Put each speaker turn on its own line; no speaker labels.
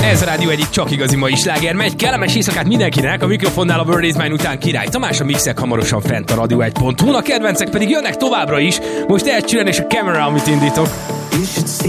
Ez a rádió egyik csak igazi mai sláger megy. Kellemes éjszakát mindenkinek, a mikrofonnál a World Is Mine után Király Tamás, a mixek hamarosan fent a radio1.hu, a kedvencek pedig jönnek továbbra is. Most Ed Sheeran és a Camera, amit indítok.